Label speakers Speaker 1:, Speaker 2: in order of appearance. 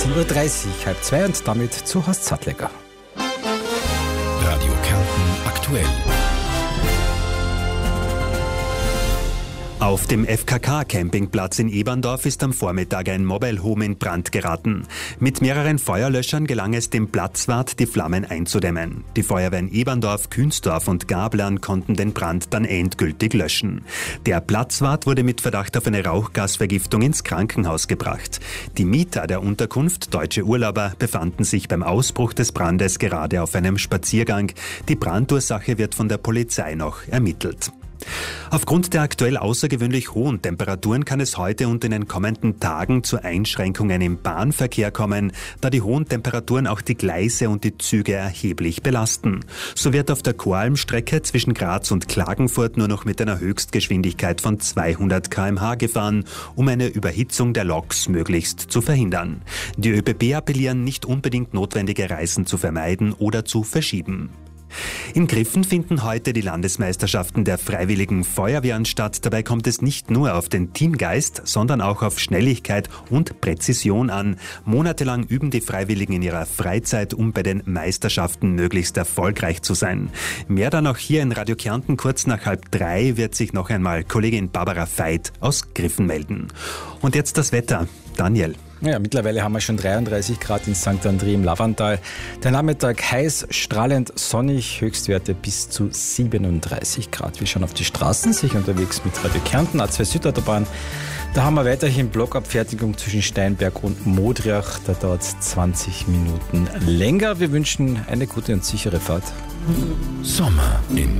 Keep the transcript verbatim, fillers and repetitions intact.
Speaker 1: sieben Uhr dreißig, halb zwei und damit zu Horst Sattleger.
Speaker 2: Radio Kärnten aktuell.
Speaker 3: Auf dem F K K-Campingplatz in Eberndorf ist am Vormittag ein Mobile Home in Brand geraten. Mit mehreren Feuerlöschern gelang es dem Platzwart, die Flammen einzudämmen. Die Feuerwehren Eberndorf, Künzdorf und Gablern konnten den Brand dann endgültig löschen. Der Platzwart wurde mit Verdacht auf eine Rauchgasvergiftung ins Krankenhaus gebracht. Die Mieter der Unterkunft, deutsche Urlauber, befanden sich beim Ausbruch des Brandes gerade auf einem Spaziergang. Die Brandursache wird von der Polizei noch ermittelt. Aufgrund der aktuell außergewöhnlich hohen Temperaturen kann es heute und in den kommenden Tagen zu Einschränkungen im Bahnverkehr kommen, da die hohen Temperaturen auch die Gleise und die Züge erheblich belasten. So wird auf der Choralmstrecke zwischen Graz und Klagenfurt nur noch mit einer Höchstgeschwindigkeit von zweihundert Kilometer pro Stunde gefahren, um eine Überhitzung der Loks möglichst zu verhindern. Die ÖBB appellieren, nicht unbedingt notwendige Reisen zu vermeiden oder zu verschieben. In Griffen finden heute die Landesmeisterschaften der Freiwilligen Feuerwehren statt. Dabei kommt es nicht nur auf den Teamgeist, sondern auch auf Schnelligkeit und Präzision an. Monatelang üben die Freiwilligen in ihrer Freizeit, um bei den Meisterschaften möglichst erfolgreich zu sein. Mehr dann auch hier in Radio Kärnten. Kurz nach halb drei wird sich noch einmal Kollegin Barbara Veit aus Griffen melden. Und jetzt das Wetter. Daniel.
Speaker 1: Ja, mittlerweile haben wir schon dreiunddreißig Grad in Sankt André im Lavantal. Der Nachmittag heiß, strahlend, sonnig, Höchstwerte bis zu siebenunddreißig Grad. Wir schauen auf die Straßen, sich unterwegs mit Radio Kärnten, A zwei Südautobahn. Da haben wir weiterhin Blockabfertigung zwischen Steinberg und Modriach. Da dauert es zwanzig Minuten länger. Wir wünschen eine gute und sichere Fahrt.
Speaker 2: Sommer in